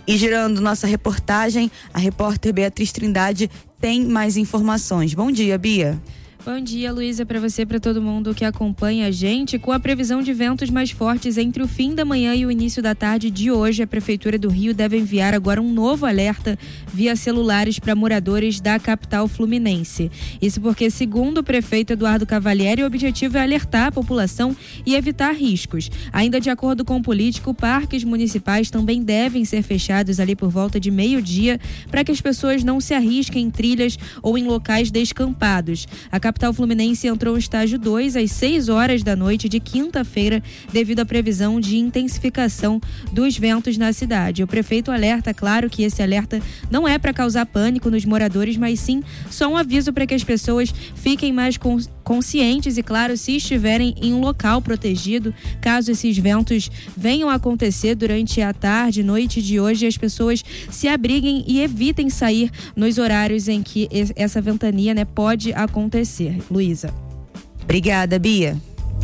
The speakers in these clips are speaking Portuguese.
E girando nossa reportagem, a repórter Beatriz Trindade tem mais informações. Bom dia, Bia. Bom dia, Luísa, para você e para todo mundo que acompanha a gente. Com a previsão de ventos mais fortes entre o fim da manhã e o início da tarde de hoje, a Prefeitura do Rio deve enviar agora um novo alerta via celulares para moradores da capital fluminense. Isso porque, segundo o prefeito Eduardo Cavalieri, o objetivo é alertar a população e evitar riscos. Ainda de acordo com o político, parques municipais também devem ser fechados ali por volta de meio-dia para que as pessoas não se arrisquem em trilhas ou em locais descampados. A capital fluminense entrou em estágio 2 às 6 horas da noite de quinta-feira, devido à previsão de intensificação dos ventos na cidade. O prefeito alerta, claro que esse alerta não é para causar pânico nos moradores, mas sim só um aviso para que as pessoas fiquem mais conscientes e, claro, se estiverem em um local protegido, caso esses ventos venham a acontecer durante a tarde e noite de hoje, as pessoas se abriguem e evitem sair nos horários em que essa ventania, pode acontecer. Luísa. Obrigada, Bia.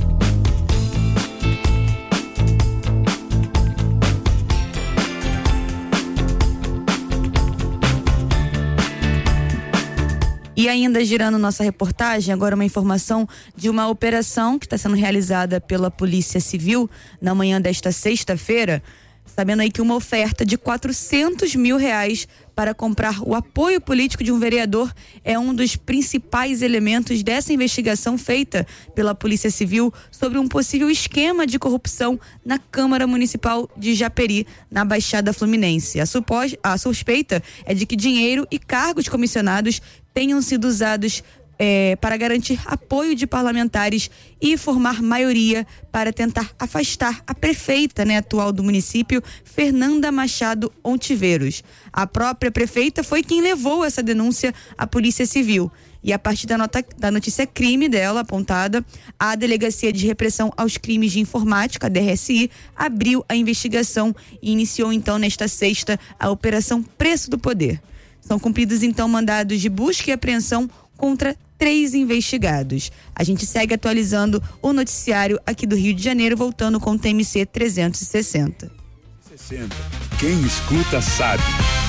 E ainda girando nossa reportagem, agora uma informação de uma operação que está sendo realizada pela Polícia Civil na manhã desta sexta-feira, sabendo aí que uma oferta de R$400 mil para comprar o apoio político de um vereador é um dos principais elementos dessa investigação feita pela Polícia Civil sobre um possível esquema de corrupção na Câmara Municipal de Japeri, na Baixada Fluminense. A suspeita é de que dinheiro e cargos comissionados tenham sido usados para garantir apoio de parlamentares e formar maioria para tentar afastar a prefeita, atual do município, Fernanda Machado Ontiveros. A própria prefeita foi quem levou essa denúncia à Polícia Civil. E a partir da notícia crime dela apontada, a Delegacia de Repressão aos Crimes de Informática, a DRSI, abriu a investigação e iniciou então nesta sexta a Operação Preço do Poder. São cumpridos então mandados de busca e apreensão contra 3 investigados. A gente segue atualizando o noticiário aqui do Rio de Janeiro, voltando com o TMC 360. Quem escuta sabe.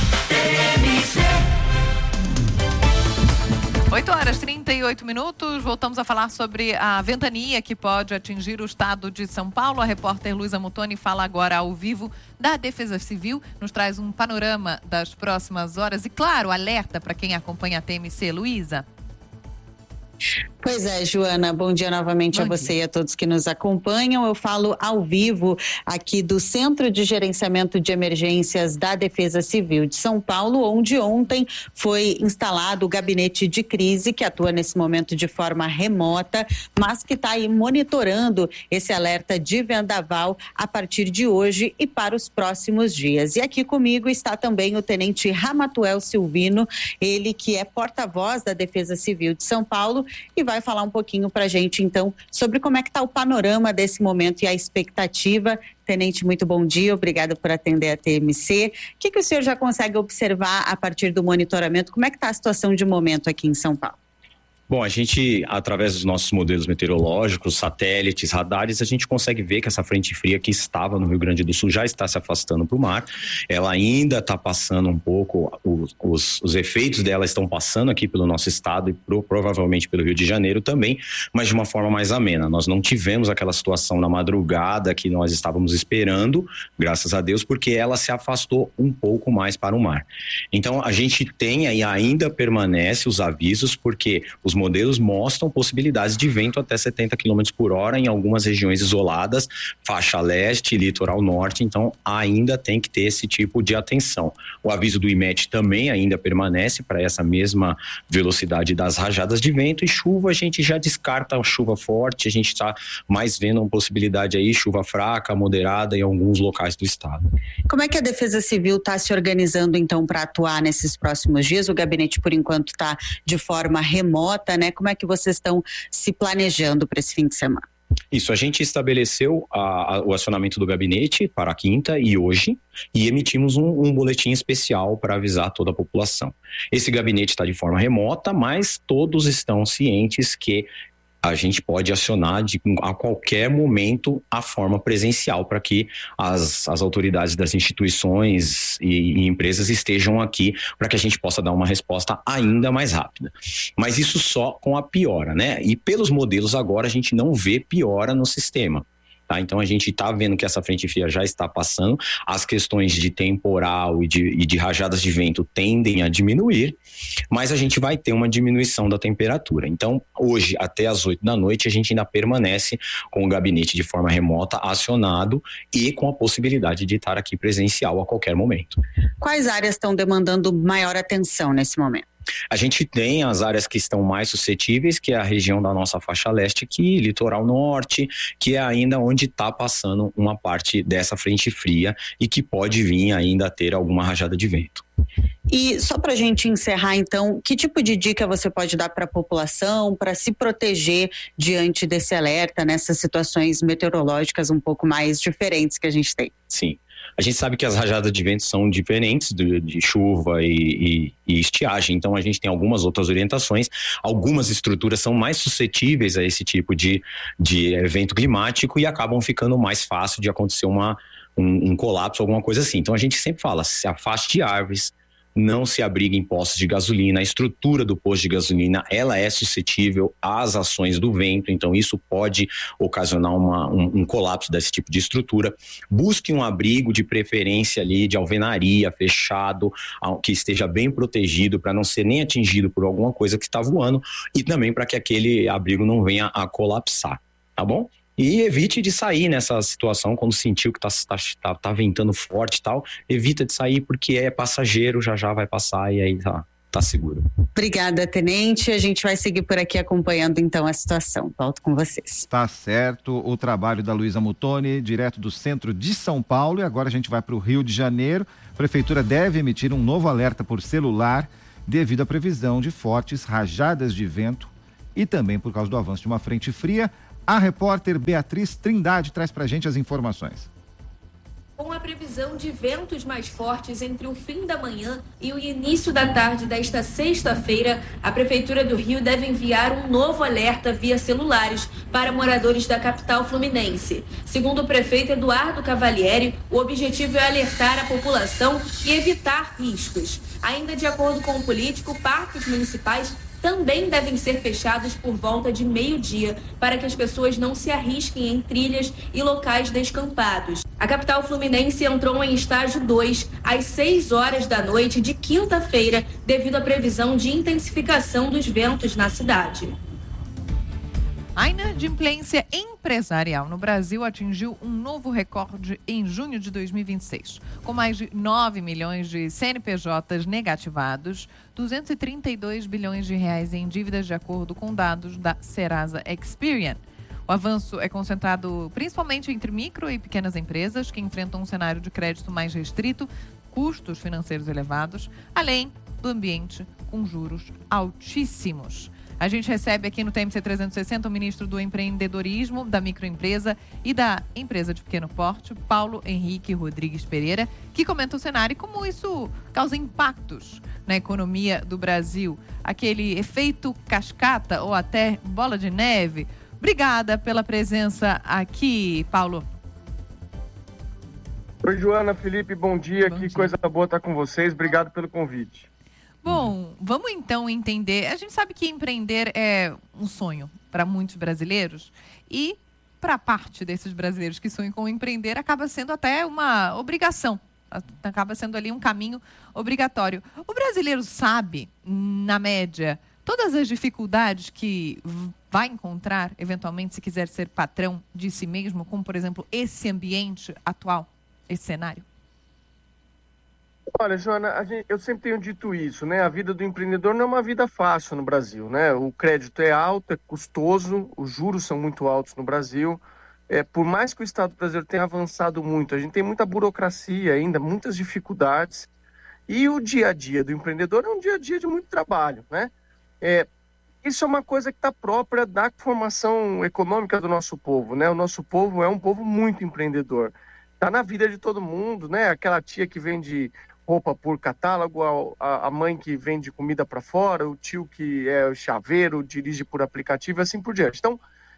8h38, voltamos a falar sobre a ventania que pode atingir o estado de São Paulo. A repórter Luísa Muttoni fala agora ao vivo da Defesa Civil, nos traz um panorama das próximas horas e, claro, alerta para quem acompanha a TMC. Luísa. Pois é, Joana, bom dia novamente a você e a todos que nos acompanham. Eu falo ao vivo aqui do Centro de Gerenciamento de Emergências da Defesa Civil de São Paulo, onde ontem foi instalado o gabinete de crise, que atua nesse momento de forma remota, mas que está aí monitorando esse alerta de vendaval a partir de hoje e para os próximos dias. E aqui comigo está também o Tenente Ramatuel Silvino, ele que é porta-voz da Defesa Civil de São Paulo, e vai falar um pouquinho para a gente, então, sobre como é que está o panorama desse momento e a expectativa. Tenente, muito bom dia, obrigada por atender a TMC. O que o senhor já consegue observar a partir do monitoramento? Como é que está a situação de momento aqui em São Paulo? Bom, a gente, através dos nossos modelos meteorológicos, satélites, radares, a gente consegue ver que essa frente fria que estava no Rio Grande do Sul já está se afastando para o mar. Ela ainda está passando um pouco, os efeitos dela estão passando aqui pelo nosso estado e provavelmente pelo Rio de Janeiro também, mas de uma forma mais amena. Nós não tivemos aquela situação na madrugada que nós estávamos esperando, graças a Deus, porque ela se afastou um pouco mais para o mar. Então, a gente tem e ainda permanece os avisos, porque os modelos mostram possibilidades de vento até 70 km por hora em algumas regiões isoladas, faixa leste, litoral norte, então ainda tem que ter esse tipo de atenção. O aviso do IMET também ainda permanece para essa mesma velocidade das rajadas de vento, e chuva a gente já descarta a chuva forte, a gente está mais vendo uma possibilidade aí, chuva fraca, moderada em alguns locais do estado. Como é que a Defesa Civil está se organizando então para atuar nesses próximos dias? O gabinete por enquanto está de forma remota, Como é que vocês estão se planejando para esse fim de semana? Isso, a gente estabeleceu o acionamento do gabinete para a quinta e hoje, e emitimos um boletim especial para avisar toda a população. Esse gabinete está de forma remota, mas todos estão cientes que a gente pode acionar a qualquer momento a forma presencial para que as autoridades das instituições e empresas estejam aqui para que a gente possa dar uma resposta ainda mais rápida. Mas isso só com a piora, né? E pelos modelos agora a gente não vê piora no sistema. Tá? Então a gente está vendo que essa frente fria já está passando, as questões de temporal e de rajadas de vento tendem a diminuir, mas a gente vai ter uma diminuição da temperatura. Então hoje até as 8 da noite a gente ainda permanece com o gabinete de forma remota acionado e com a possibilidade de estar aqui presencial a qualquer momento. Quais áreas estão demandando maior atenção nesse momento? A gente tem as áreas que estão mais suscetíveis, que é a região da nossa faixa leste aqui, litoral norte, que é ainda onde está passando uma parte dessa frente fria e que pode vir ainda a ter alguma rajada de vento. E só para a gente encerrar, então, que tipo de dica você pode dar para a população para se proteger diante desse alerta, nessas situações meteorológicas um pouco mais diferentes que a gente tem? Sim. A gente sabe que as rajadas de vento são diferentes de chuva e estiagem, então a gente tem algumas outras orientações. Algumas estruturas são mais suscetíveis a esse tipo de evento climático e acabam ficando mais fácil de acontecer um colapso, alguma coisa assim. Então a gente sempre fala, se afaste de árvores, não se abrigue em postos de gasolina. A estrutura do posto de gasolina, ela é suscetível às ações do vento, então isso pode ocasionar um colapso desse tipo de estrutura. Busque um abrigo de preferência ali de alvenaria fechado, que esteja bem protegido para não ser nem atingido por alguma coisa que está voando e também para que aquele abrigo não venha a colapsar, tá bom? E evite de sair nessa situação quando sentiu que tá ventando forte e tal. Evita de sair porque é passageiro, já vai passar e aí tá seguro. Obrigada, Tenente. A gente vai seguir por aqui acompanhando então a situação. Volto com vocês. Tá certo. O trabalho da Luísa Mutoni, direto do centro de São Paulo. E agora a gente vai para o Rio de Janeiro. A Prefeitura deve emitir um novo alerta por celular devido à previsão de fortes rajadas de vento e também por causa do avanço de uma frente fria. A repórter Beatriz Trindade traz pra gente as informações. Com a previsão de ventos mais fortes entre o fim da manhã e o início da tarde desta sexta-feira, a Prefeitura do Rio deve enviar um novo alerta via celulares para moradores da capital fluminense. Segundo o prefeito Eduardo Cavalieri, o objetivo é alertar a população e evitar riscos. Ainda de acordo com o político, parques municipais também devem ser fechados por volta de meio-dia para que as pessoas não se arrisquem em trilhas e locais descampados. A capital fluminense entrou em estágio 2 às 6 horas da noite de quinta-feira devido à previsão de intensificação dos ventos na cidade. A inadimplência empresarial no Brasil atingiu um novo recorde em junho de 2026. Com mais de 9 milhões de CNPJs negativados, 232 bilhões de reais em dívidas, de acordo com dados da Serasa Experian. O avanço é concentrado principalmente entre micro e pequenas empresas que enfrentam um cenário de crédito mais restrito, custos financeiros elevados, além do ambiente com juros altíssimos. A gente recebe aqui no TMC 360 o ministro do Empreendedorismo, da Microempresa e da Empresa de Pequeno Porte, Paulo Henrique Rodrigues Pereira, que comenta o cenário e como isso causa impactos na economia do Brasil. Aquele efeito cascata ou até bola de neve. Obrigada pela presença aqui, Paulo. Oi, Joana, Felipe, bom dia. Que coisa boa estar com vocês. Obrigado pelo convite. Bom, vamos então entender. A gente sabe que empreender é um sonho para muitos brasileiros e para parte desses brasileiros que sonham com empreender acaba sendo até uma obrigação, acaba sendo ali um caminho obrigatório. O brasileiro sabe, na média, todas as dificuldades que vai encontrar, eventualmente, se quiser ser patrão de si mesmo, como, por exemplo, esse ambiente atual, esse cenário? Olha, Joana, eu sempre tenho dito isso, né? A vida do empreendedor não é uma vida fácil no Brasil, né? O crédito é alto, é custoso, os juros são muito altos no Brasil. Por mais que o Estado brasileiro tenha avançado muito, a gente tem muita burocracia ainda, muitas dificuldades. E o dia a dia do empreendedor é um dia a dia de muito trabalho, né? Isso é uma coisa que está própria da formação econômica do nosso povo, né? O nosso povo é um povo muito empreendedor. Está na vida de todo mundo, né? Aquela tia que vende roupa por catálogo, a mãe que vende comida para fora, o tio que é chaveiro, dirige por aplicativo e assim por diante. Então,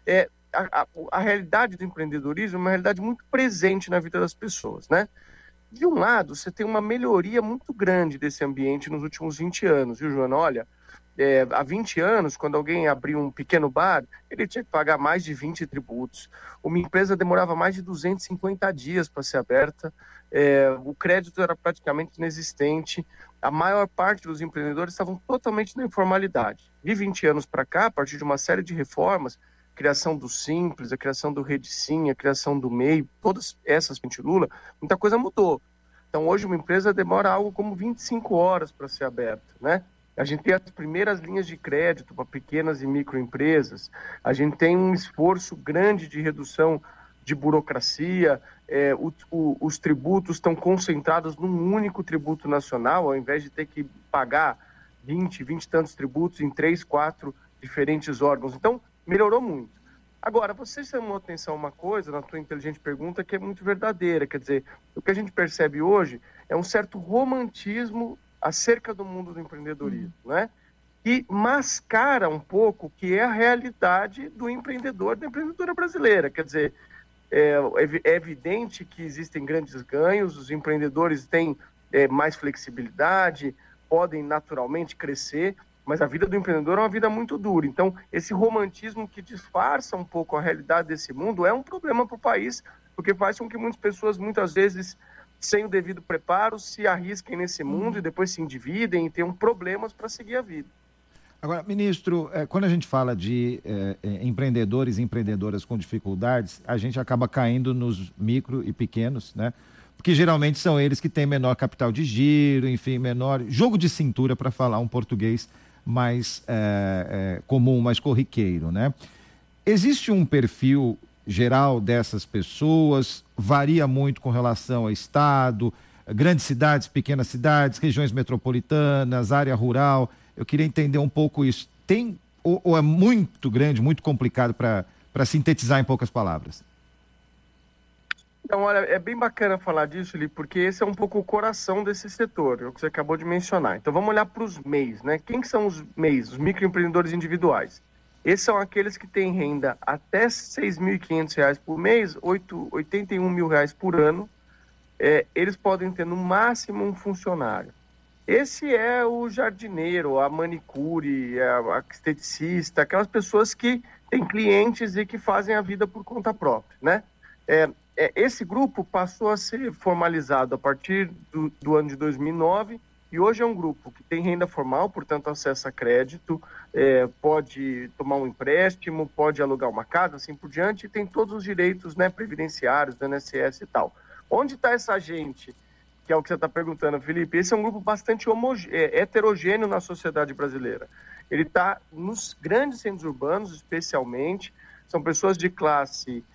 a realidade do empreendedorismo é uma realidade muito presente na vida das pessoas, né? De um lado, você tem uma melhoria muito grande desse ambiente nos últimos 20 anos, viu, Joana? Olha, há 20 anos, quando alguém abriu um pequeno bar, ele tinha que pagar mais de 20 tributos. Uma empresa demorava mais de 250 dias para ser aberta, o crédito era praticamente inexistente, a maior parte dos empreendedores estavam totalmente na informalidade. De 20 anos para cá, a partir de uma série de reformas, criação do Simples, a criação do Rede Sim, a criação do MEI, todas essas Lula, muita coisa mudou. Então, hoje uma empresa demora algo como 25 horas para ser aberta, né? A gente tem as primeiras linhas de crédito para pequenas e microempresas, a gente tem um esforço grande de redução de burocracia, os tributos estão concentrados num único tributo nacional, ao invés de ter que pagar 20 e tantos tributos em 3, 4 diferentes órgãos. Então, melhorou muito. Agora, você chamou atenção a uma coisa na tua inteligente pergunta que é muito verdadeira, quer dizer, o que a gente percebe hoje é um certo romantismo acerca do mundo do empreendedorismo, né? E mascara um pouco o que é a realidade do empreendedor, da empreendedora brasileira, quer dizer, é evidente que existem grandes ganhos, os empreendedores têm mais flexibilidade, podem naturalmente crescer, mas a vida do empreendedor é uma vida muito dura. Então, esse romantismo que disfarça um pouco a realidade desse mundo é um problema para o país, porque faz com que muitas pessoas, muitas vezes, sem o devido preparo, se arrisquem nesse mundo e depois se endividem e tenham problemas para seguir a vida. Agora, ministro, quando a gente fala de empreendedores e empreendedoras com dificuldades, a gente acaba caindo nos micro e pequenos, né? Porque geralmente são eles que têm menor capital de giro, enfim, menor jogo de cintura, para falar um português mais comum, mais corriqueiro, né? Existe um perfil geral dessas pessoas? Varia muito com relação ao estado, grandes cidades, pequenas cidades, regiões metropolitanas, área rural. Eu queria entender um pouco isso. Tem ou é muito grande, muito complicado para sintetizar em poucas palavras? Então, olha, é bem bacana falar disso, Felipe, porque esse é um pouco o coração desse setor, é o que você acabou de mencionar. Então, vamos olhar para os MEIs, né? Quem que são os MEIs? Os microempreendedores individuais. Esses são aqueles que têm renda até R$ 6.500 por mês, R$ 81 mil por ano. Eles podem ter, no máximo, um funcionário. Esse é o jardineiro, a manicure, a esteticista, aquelas pessoas que têm clientes e que fazem a vida por conta própria, né? Esse grupo passou a ser formalizado a partir do ano de 2009 e hoje é um grupo que tem renda formal, portanto acessa crédito, pode tomar um empréstimo, pode alugar uma casa, assim por diante, e tem todos os direitos, né, previdenciários, do INSS e tal. Onde está essa gente, que é o que você está perguntando, Felipe? Esse é um grupo bastante heterogêneo na sociedade brasileira. Ele está nos grandes centros urbanos, especialmente, são pessoas de classe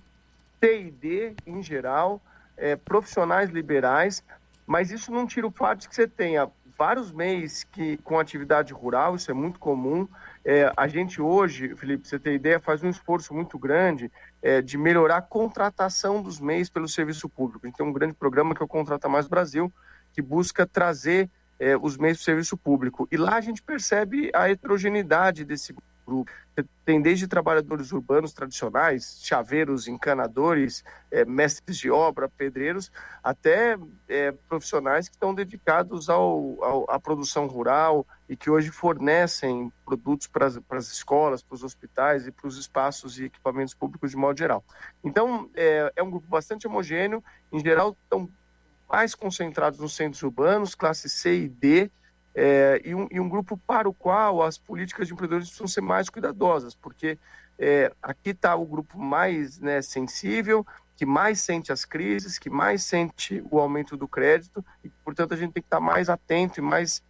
C e D em geral, profissionais liberais, mas isso não tira o fato de que você tenha vários MEIs com atividade rural, isso é muito comum. A gente hoje, Felipe, pra você ter ideia, faz um esforço muito grande de melhorar a contratação dos MEIs pelo serviço público. A gente tem um grande programa que é o Contrata Mais Brasil, que busca trazer os MEIs para o serviço público. E lá a gente percebe a heterogeneidade desse grupo. Tem desde trabalhadores urbanos tradicionais, chaveiros, encanadores, mestres de obra, pedreiros, até profissionais que estão dedicados à produção rural e que hoje fornecem produtos para as escolas, para os hospitais e para os espaços e equipamentos públicos de modo geral. Então, é um grupo bastante homogêneo, em geral estão mais concentrados nos centros urbanos, classe C e D, e um grupo para o qual as políticas de empreendedorismo precisam ser mais cuidadosas, porque aqui está o grupo mais, né, sensível, que mais sente as crises, que mais sente o aumento do crédito, e, portanto, a gente tem que estar mais atento e mais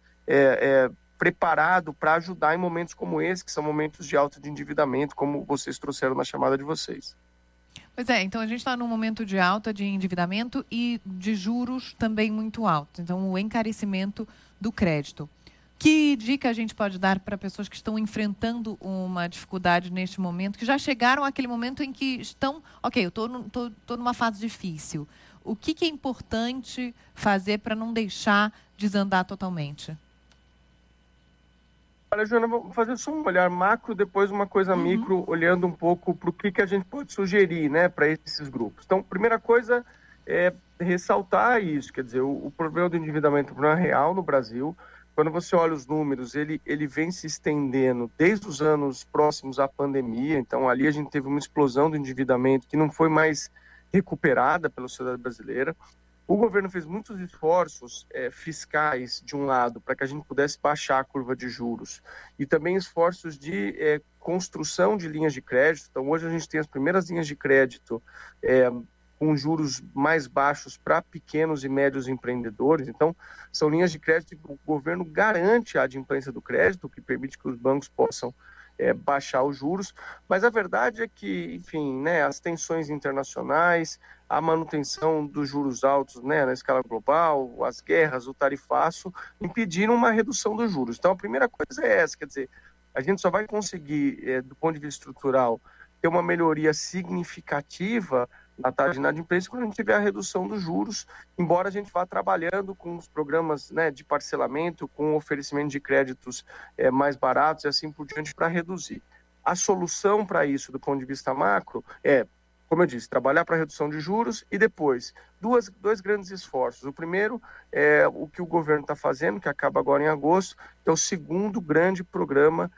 preparado para ajudar em momentos como esse, que são momentos de alta de endividamento, como vocês trouxeram na chamada de vocês. Pois então a gente está num momento de alta de endividamento e de juros também muito altos. Então, o encarecimento do crédito. Que dica a gente pode dar para pessoas que estão enfrentando uma dificuldade neste momento, que já chegaram àquele momento em que estão, ok, eu estou numa fase difícil. o que é importante fazer para não deixar desandar totalmente? Olha, Joana, vamos fazer só um olhar macro, depois uma coisa micro, olhando um pouco para o que a gente pode sugerir, né, para esses grupos. Então, primeira coisa é ressaltar isso, quer dizer, o problema do endividamento é um problema real no Brasil. Quando você olha os números, ele vem se estendendo desde os anos próximos à pandemia. Então, ali a gente teve uma explosão do endividamento que não foi mais recuperada pela sociedade brasileira. O governo fez muitos esforços fiscais, de um lado, para que a gente pudesse baixar a curva de juros, e também esforços de construção de linhas de crédito. Então, hoje a gente tem as primeiras linhas de crédito com juros mais baixos para pequenos e médios empreendedores. Então, são linhas de crédito que o governo garante a adimplência do crédito, o que permite que os bancos possam baixar os juros. Mas a verdade é que, enfim, né, as tensões internacionais, a manutenção dos juros altos, né, na escala global, as guerras, o tarifaço, impediram uma redução dos juros. Então, a primeira coisa é essa, quer dizer, a gente só vai conseguir, do ponto de vista estrutural, ter uma melhoria significativa na taxa de inadimplência quando a gente tiver a redução dos juros, embora a gente vá trabalhando com os programas, né, de parcelamento, com o oferecimento de créditos mais baratos e assim por diante para reduzir. A solução para isso, do ponto de vista macro, como eu disse, trabalhar para a redução de juros e depois dois grandes esforços. O primeiro é o que o governo está fazendo, que acaba agora em agosto, que é o segundo grande programa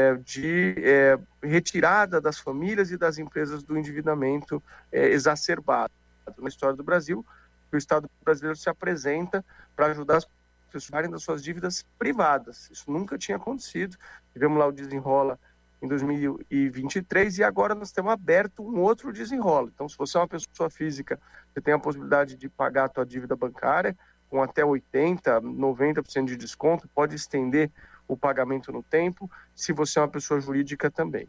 de retirada das famílias e das empresas do endividamento exacerbado na história do Brasil. O Estado brasileiro se apresenta para ajudar as pessoas a saírem das suas dívidas privadas. Isso nunca tinha acontecido. Tivemos lá o Desenrola em 2023 e agora nós temos aberto um outro desenrola. Então, se você é uma pessoa física, você tem a possibilidade de pagar a tua dívida bancária com até 80%, 90% de desconto, pode estender o pagamento no tempo, se você é uma pessoa jurídica também.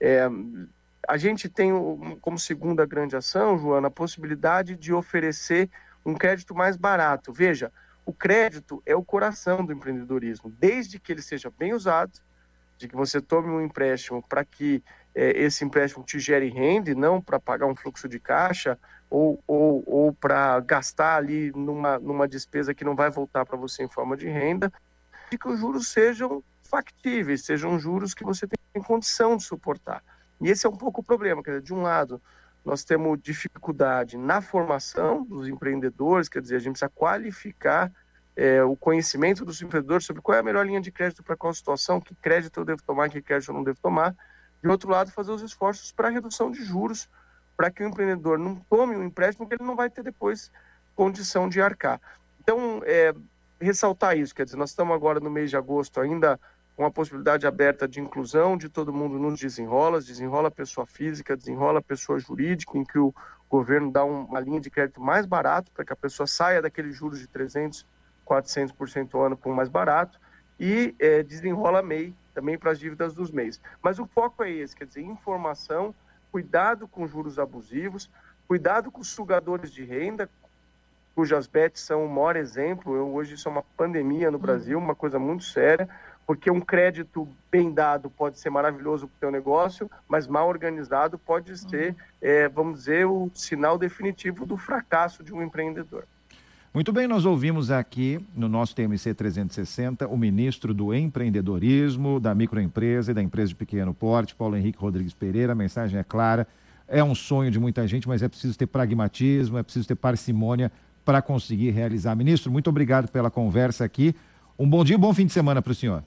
A gente tem como segunda grande ação, Joana, a possibilidade de oferecer um crédito mais barato. Veja, o crédito é o coração do empreendedorismo, desde que ele seja bem usado, de que você tome um empréstimo para que esse empréstimo te gere renda e não para pagar um fluxo de caixa ou para gastar ali numa despesa que não vai voltar para você em forma de renda, e que os juros sejam factíveis, sejam juros que você tem condição de suportar. E esse é um pouco o problema, quer dizer, de um lado, nós temos dificuldade na formação dos empreendedores, quer dizer, a gente precisa qualificar o conhecimento dos empreendedores sobre qual é a melhor linha de crédito para qual situação, que crédito eu devo tomar, que crédito eu não devo tomar. De outro lado, fazer os esforços para a redução de juros, para que o empreendedor não tome um empréstimo que ele não vai ter depois condição de arcar. Então, ressaltar isso, quer dizer, nós estamos agora no mês de agosto ainda com a possibilidade aberta de inclusão de todo mundo nos desenrola pessoa física, desenrola pessoa jurídica, em que o governo dá uma linha de crédito mais barato para que a pessoa saia daqueles juros de 300%, 400% ao ano para um mais barato, e desenrola MEI também para as dívidas dos MEIs. Mas o foco é esse, quer dizer, informação, cuidado com juros abusivos, cuidado com os sugadores de renda, cujas bets são o maior exemplo. Hoje isso é uma pandemia no Brasil, uma coisa muito séria, porque um crédito bem dado pode ser maravilhoso para o teu negócio, mas mal organizado pode ser, vamos dizer, o sinal definitivo do fracasso de um empreendedor. Muito bem, nós ouvimos aqui no nosso TMC 360 o ministro do Empreendedorismo, da Microempresa e da Empresa de Pequeno Porte, Paulo Henrique Rodrigues Pereira. A mensagem é clara, é um sonho de muita gente, mas é preciso ter pragmatismo, é preciso ter parcimônia para conseguir realizar. Ministro, muito obrigado pela conversa aqui. Um bom dia e bom fim de semana para o senhor.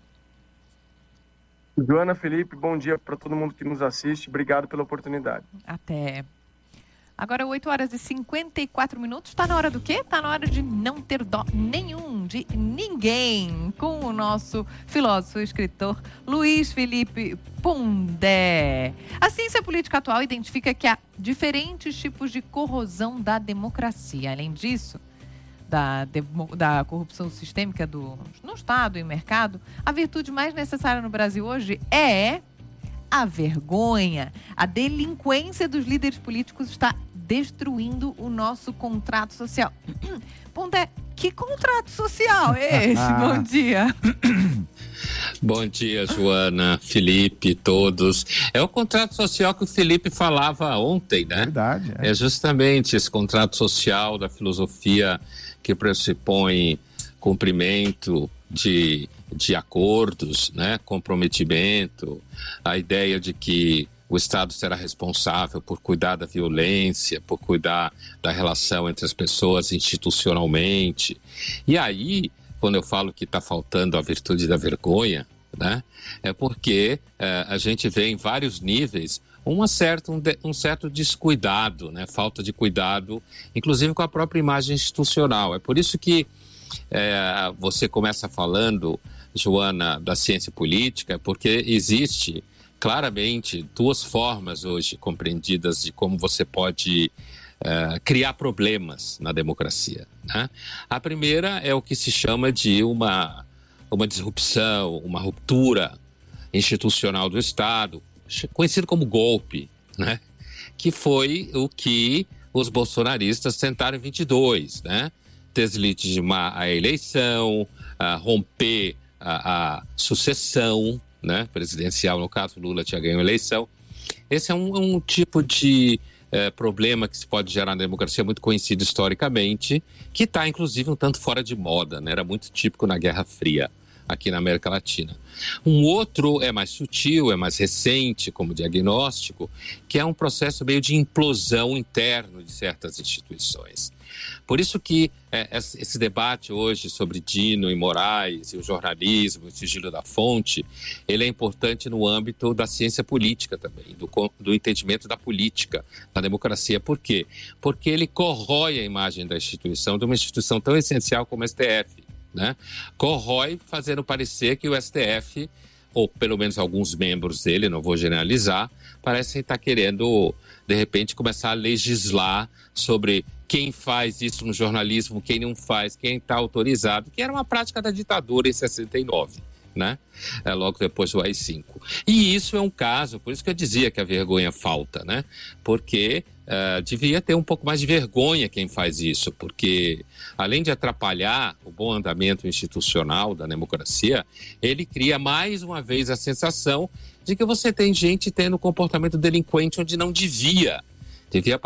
Joana, Felipe, bom dia para todo mundo que nos assiste. Obrigado pela oportunidade. Até. Agora 8 horas e 54 minutos. Está na hora do quê? Está na hora de não ter dó nenhum de ninguém com o nosso filósofo e escritor Luiz Felipe Pondé. A ciência política atual identifica que há diferentes tipos de corrosão da democracia. Além disso, da corrupção sistêmica no Estado e no mercado, a virtude mais necessária no Brasil hoje é a vergonha. A delinquência dos líderes políticos está destruindo o nosso contrato social. Pondé Que contrato social é esse? Bom dia. Bom dia, Joana, Felipe, todos. É o contrato social que o Felipe falava ontem, né? Verdade. É justamente esse contrato social da filosofia que pressupõe cumprimento de acordos, né? Comprometimento, a ideia de que o Estado será responsável por cuidar da violência, por cuidar da relação entre as pessoas institucionalmente. E aí, quando eu falo que está faltando a virtude da vergonha, né, é porque a gente vê em vários níveis um certo descuidado, né, falta de cuidado, inclusive com a própria imagem institucional. É por isso que você começa falando, Joana, da ciência política, porque existe claramente duas formas hoje compreendidas de como você pode criar problemas na democracia, né? A primeira é o que se chama de uma disrupção, uma ruptura institucional do Estado, conhecido como golpe, né? Que foi o que os bolsonaristas tentaram em 22, né? Deslegitimar a eleição, romper a sucessão, né, presidencial. No caso, Lula tinha ganho a eleição. Esse é um tipo de problema que se pode gerar na democracia, muito conhecido historicamente, que está, inclusive, um tanto fora de moda, né? Era muito típico na Guerra Fria, aqui na América Latina. Um outro é mais sutil, é mais recente como diagnóstico, que é um processo meio de implosão interno de certas instituições. Por isso que esse debate hoje sobre Dino e Moraes e o jornalismo, o sigilo da fonte, ele é importante no âmbito da ciência política também, do entendimento da política, da democracia. Por quê? Porque ele corrói a imagem da instituição, de uma instituição tão essencial como o STF, né? Corrói, fazendo parecer que o STF, ou pelo menos alguns membros dele, não vou generalizar, parecem estar querendo, de repente, começar a legislar sobre quem faz isso no jornalismo, quem não faz, quem está autorizado, que era uma prática da ditadura em 69, né? Logo depois do AI-5. E isso é um caso, por isso que eu dizia que a vergonha falta, né? Porque devia ter um pouco mais de vergonha quem faz isso, porque além de atrapalhar o bom andamento institucional da democracia, ele cria mais uma vez a sensação de que você tem gente tendo comportamento delinquente onde não devia